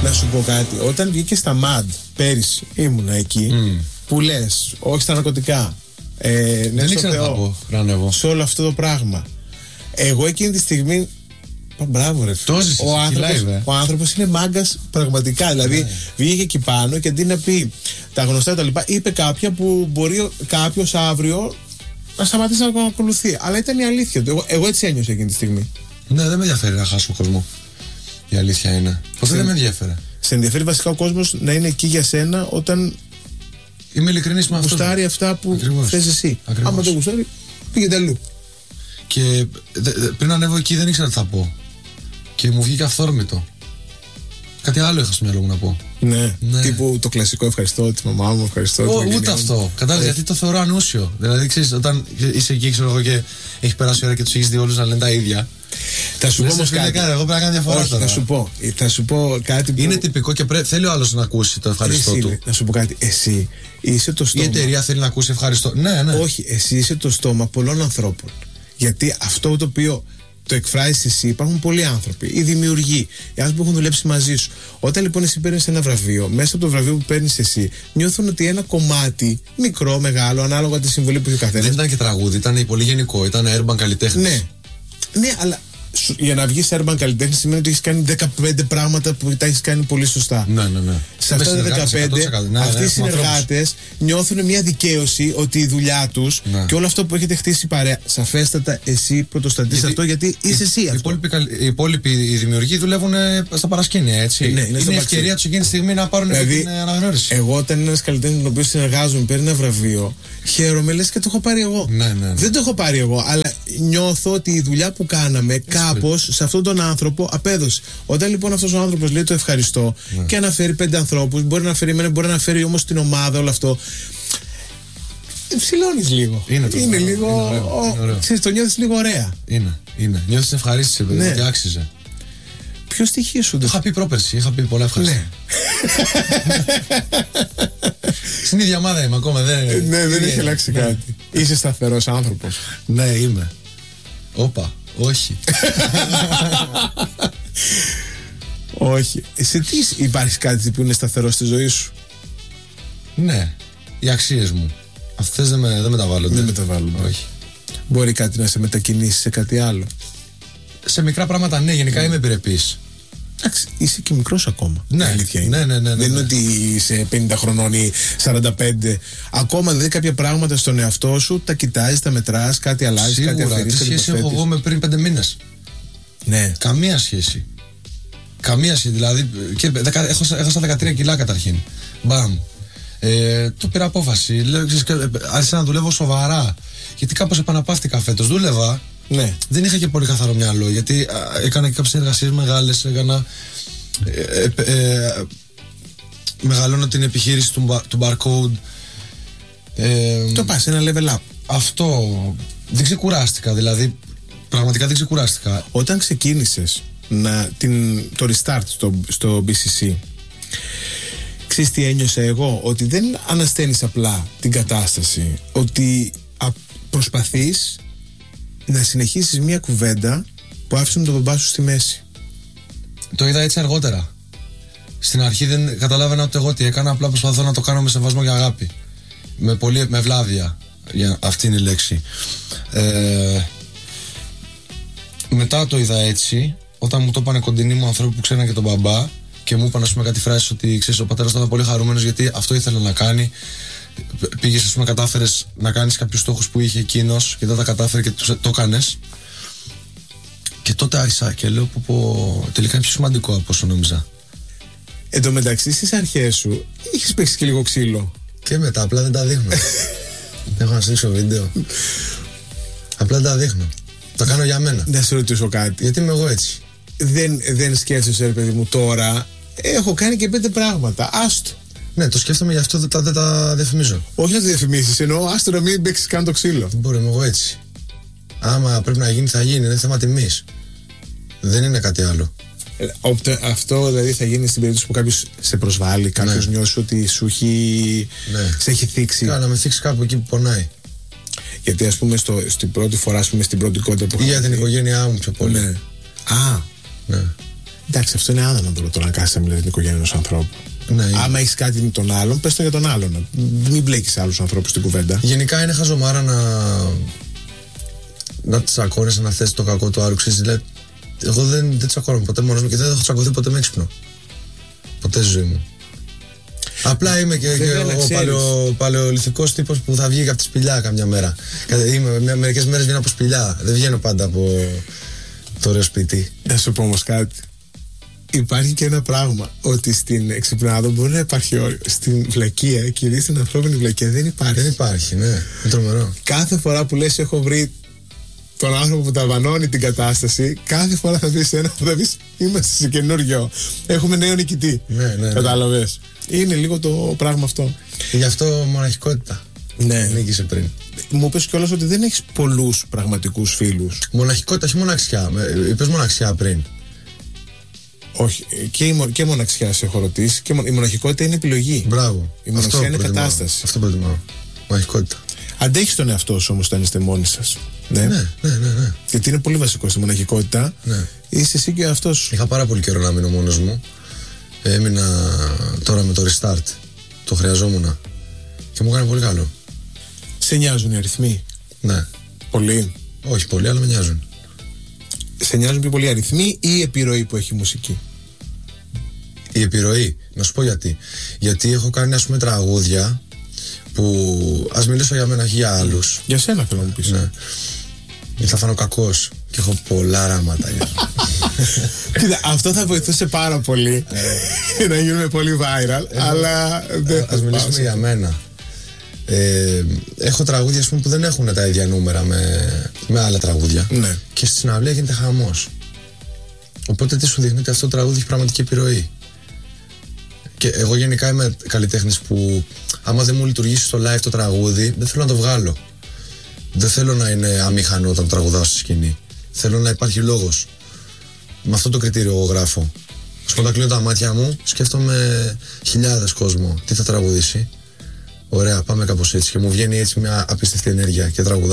Να σου πω κάτι. Όταν βγήκε στα MAD πέρυσι, ήμουνα εκεί, που λες, όχι στα ναρκωτικά. Δεν ήξερα να πω ρανεβό. Σε όλο αυτό το πράγμα. Εγώ εκείνη τη στιγμή. Μπράβο, ρε. Ο άνθρωπος είναι μάγκας πραγματικά. Δηλαδή, βγήκε εκεί πάνω και αντί να πει τα γνωστά τα λοιπά, είπε κάποια που μπορεί κάποιος αύριο να σταματήσει να ακολουθεί. Αλλά ήταν η αλήθεια του. Εγώ έτσι ένιωσα εκείνη τη στιγμή. Ναι, δεν με ενδιαφέρει να χάσω κόσμο. Η αλήθεια είναι. Ποτέ δεν με ενδιαφέρει. Σε ενδιαφέρει βασικά ο κόσμος να είναι εκεί για σένα όταν. Είμαι ειλικρινής με αυτό. Γουστάρει αυτά που θες εσύ. Ακριβώς. Άμα το γουστάρει, πήγαινε αλλού. Και πριν ανέβω εκεί δεν ήξερα τι θα πω. Και μου βγήκε αυθόρμητο. Κάτι άλλο είχα στο μυαλό μου να πω. Ναι. Τύπου το κλασικό ευχαριστώ τη μαμά μου, ευχαριστώ. Ούτε αυτό. Κατάλαβε γιατί το θεωρώ ανούσιο. Δηλαδή, ξέρεις, όταν είσαι εκεί, ξέρω εγώ, και έχει περάσει η ώρα και του έχει δει όλου να λένε τα ίδια. Θα σου πω όμως κάτι. Εγώ πρέπει να κάνω διαφορά. Όχι, τώρα. θα σου πω κάτι που. Είναι τυπικό και θέλει ο άλλος να ακούσει το ευχαριστώ του. Να σου πω κάτι. Εσύ είσαι το στόμα. Η εταιρεία θέλει να ακούσει ευχαριστώ. Ναι. Όχι, εσύ είσαι το στόμα πολλών ανθρώπων. Γιατί αυτό το οποίο το εκφράζεις εσύ, υπάρχουν πολλοί άνθρωποι, οι δημιουργοί, οι άνθρωποι που έχουν δουλέψει μαζί σου. Όταν λοιπόν εσύ παίρνεις ένα βραβείο, μέσα από το βραβείο που παίρνεις εσύ, νιώθουν ότι ένα κομμάτι, μικρό, μεγάλο, ανάλογα τη συμβολή που έχει ο καθένας. Δεν ήταν και τραγούδι, ήταν πολύ γενικό, ήταν urban καλλιτέχνης. Ναι, αλλά για να βγεις urban καλλιτέχνη σημαίνει ότι έχεις κάνει 15 πράγματα που τα έχεις κάνει πολύ σωστά. Ναι. Σε αυτά τα 15, αυτοί οι συνεργάτες νιώθουν μια δικαίωση ότι η δουλειά τους και όλο αυτό που έχετε χτίσει παρέα, σαφέστατα εσύ πρωτοστατείς αυτό γιατί είσαι εσύ αυτό. Οι υπόλοιποι δημιουργοί δουλεύουν στα παρασκήνια, έτσι. Είναι η ευκαιρία τους εκείνη τη στιγμή να πάρουν την αναγνώριση. Εγώ, όταν ένας καλλιτέχνης με τον οποίο συνεργάζομαι παίρνει ένα βραβείο, χαίρομαι, λες και το έχω πάρει εγώ. Δεν το έχω πάρει εγώ, αλλά νιώθω ότι η δουλειά που κάναμε κάπως σε αυτόν τον άνθρωπο απέδωσε. Όταν λοιπόν αυτός ο άνθρωπος λέει το ευχαριστώ και αναφέρει 5 ανθρώπους, μπορεί να αναφέρει εμένα, μπορεί να αναφέρει όμως την ομάδα, όλο αυτό. Ψηλώνεις λίγο. Είναι λίγο. Ξέρεις, το νιώθεις λίγο ωραία. Είναι. Νιώθεις ευχαρίστηση, παιδί, ότι άξιζε. Ποιο στοιχείο σου? Το είχα πει πρόπερση, είχα πει πολλά ευχαριστώ. Στην ίδια ομάδα είμαι ακόμα. Δεν έχει αλλάξει κάτι. Είσαι σταθερός άνθρωπος. Ναι, είμαι. Όπα, όχι. Όχι. Σε τι υπάρχει κάτι που είναι σταθερό στη ζωή σου? Ναι, οι αξίες μου. Αυτές δεν μεταβάλλονται. Δεν μεταβάλλονται. Όχι. Μπορεί κάτι να σε μετακινήσει σε κάτι άλλο? Σε μικρά πράγματα ναι, γενικά είμαι επιρρεπής. Εντάξει, είσαι και μικρός ακόμα. Ναι, αλήθεια είναι. Ναι. Δεν είναι ότι είσαι 50 χρονών ή 45. Ακόμα δηλαδή κάποια πράγματα στον εαυτό σου τα κοιτάζεις, τα μετράς, κάτι αλλάζει. Σίγουρα, κάτι αφαιρείς. Τι σχέση έχω εγώ με πριν 5 μήνες? Ναι. Καμία σχέση. Δηλαδή. Έχασα 13 κιλά καταρχήν. Μπαμ. Το πήρα απόφαση. Άρχισα να δουλεύω σοβαρά. Γιατί κάπως επαναπαύτηκα φέτος. Δούλευα. Ναι. Δεν είχα και πολύ καθαρό μυαλό. Γιατί έκανα και κάποιες εργασίες μεγάλες. Μεγαλώνω την επιχείρηση του Barcode. Το πας ένα level up. Αυτό. Δεν ξεκουράστηκα. Δηλαδή, πραγματικά δεν ξεκουράστηκα. Όταν ξεκίνησες το restart στο BCC, ξέρεις τι ένιωσα εγώ? Ότι δεν ανασταίνεις απλά την κατάσταση, ότι προσπαθείς να συνεχίσεις μια κουβέντα που άφησε τον μπαμπά σου στη μέση. Το είδα έτσι αργότερα. Στην αρχή δεν καταλάβαινα ούτε εγώ τι έκανα, απλά προσπαθώ να το κάνω με σεβασμό και αγάπη. Με βλάβεια, αυτή είναι η λέξη. Μετά το είδα έτσι, όταν μου το είπανε κοντινοί μου άνθρωποι που ξέραν και τον μπαμπά και μου είπαν, ας πούμε, κάτι φράση ότι ξέρεις, ο πατέρας ήταν πολύ χαρούμενος γιατί αυτό ήθελε να κάνει. Πήγες, ας πούμε, κατάφερες να κάνεις κάποιους στόχους που είχε εκείνος και δεν τα κατάφερε και το έκανες. Και τότε άρχισα και λέω τελικά είναι πιο σημαντικό από όσο νόμιζα. Εν τω μεταξύ, στις αρχές σου είχες παίξει και λίγο ξύλο. Και μετά, απλά δεν τα δείχνω. Δεν έχω να στείλω βίντεο. Απλά δεν τα δείχνω. Το κάνω για μένα. Να σε ρωτήσω κάτι. Γιατί είμαι εγώ έτσι. Δεν σκέφτεσαι, ρε παιδί μου, τώρα έχω κάνει και 5 πράγματα. Άστο. Ναι, το σκέφτομαι, γι' αυτό δεν τα διαφημίζω. Όχι να τα διαφημίσεις, εννοώ άστο να μην παίξεις καν το ξύλο. Δεν μπορώ, είμαι εγώ έτσι. Άμα πρέπει να γίνει, θα γίνει. Είναι θέμα τιμής. Δεν είναι κάτι άλλο. Αυτό δηλαδή θα γίνει στην περίπτωση που κάποιος σε προσβάλλει, κάποιος νιώσει ότι σε έχει θίξει. Να με θίξει κάπου εκεί που πονάει. Γιατί ας πούμε στην πρώτη φορά, στην πρώτη κόντα που ή για την οικογένειά μου πιο πολύ. Ναι. Ναι. Εντάξει, αυτό είναι άδανο τώρα να κάθεσαι να μιλάς την οικογένεια ενός ανθρώπου. Ναι, άμα έχεις κάτι με τον άλλον, πες το για τον άλλον. Μην μπλέκεις άλλους ανθρώπους στην κουβέντα. Γενικά είναι χαζομάρα να τσακώνεσαι, να θες το κακό του άλλου. Δηλαδή, εγώ δεν τσακώνομαι ποτέ μόνος μου και δεν έχω τσακωθεί ποτέ με έξυπνο. Ποτέ στη ζωή μου. Απλά είμαι και ο παλαιολιθικός τύπος που θα βγει από τη σπηλιά καμιά μέρα. Μερικές μέρες βγαίνω από σπηλιά. Δεν βγαίνω πάντα από το ωραίο σπίτι. Να σου πω όμως κάτι. Υπάρχει και ένα πράγμα, ότι στην Εξυπνάδο μπορεί να υπάρχει όριο. Στην βλακεία, κυρίως στην ανθρώπινη βλακεία, δεν υπάρχει. Δεν υπάρχει, ναι. Είναι τρομερό. Κάθε φορά που λες έχω βρει τον άνθρωπο που ταβανώνει την κατάσταση, κάθε φορά θα δεις ένα που θα πεις είμαστε σε καινούριο. Έχουμε νέο νικητή. Ναι. Κατάλαβες. Είναι λίγο το πράγμα αυτό. Γι' αυτό μοναχικότητα. Ναι. Νίκησε πριν. Μου πες κιόλας ότι δεν έχεις πολλούς πραγματικούς φίλους. Μοναχικότητα, όχι μοναξιά. Είπες μοναξιά πριν. Όχι, και μοναξιά σε έχω ρωτήσει. Και η μοναχικότητα είναι επιλογή. Μπράβο. Η μοναξιά είναι κατάσταση. Αυτό προτιμάω. Μοναχικότητα. Αντέχεις τον εαυτό σου όμως όταν είστε μόνοι σας. Ναι. Γιατί είναι πολύ βασικό στη μοναχικότητα. Ναι. Είσαι εσύ και ο εαυτός σου. Είχα πάρα πολύ καιρό να μείνω μόνος μου. Έμεινα τώρα με το restart. Το χρειαζόμουν. Και μου έκανε πολύ καλό. Σε νοιάζουν οι αριθμοί? Ναι. Πολύ? Όχι πολύ, αλλά με νοιάζουν. Σε νοιάζουν πιο πολύ οι αριθμοί ή η επιρροή που έχει η μουσική? Η επιρροή. Να σου πω γιατί. Γιατί έχω κάνει, ας πούμε, τραγούδια που, ας μιλήσω για μένα και για άλλους. Για σένα θέλω να μου πεις. Ναι. Γιατί θα φανώ κακός και έχω πολλά ράματα. Κοίτα, αυτό θα βοηθούσε πάρα πολύ να γίνουμε πολύ viral, αλλά ας μιλήσουμε για μένα. Έχω τραγούδια, ας πούμε, που δεν έχουν τα ίδια νούμερα με άλλα τραγούδια. Ναι. Και στη συναυλία γίνεται χαμός. Οπότε τι σου δείχνει? Ότι αυτό το τραγούδι έχει πραγματική επιρροή. Και εγώ γενικά είμαι καλλιτέχνης που άμα δεν μου λειτουργήσει στο live το τραγούδι, δεν θέλω να το βγάλω. Δεν θέλω να είναι αμήχανο όταν τραγουδάω στη σκηνή. Θέλω να υπάρχει λόγος. Με αυτό το κριτήριο εγώ γράφω. Όταν κλείνω τα μάτια μου, σκέφτομαι χιλιάδες κόσμο. Τι θα τραγουδήσει? Ωραία, πάμε κάπως έτσι. Και μου βγαίνει έτσι μια απίστευτη ενέργεια και τραγουδάω.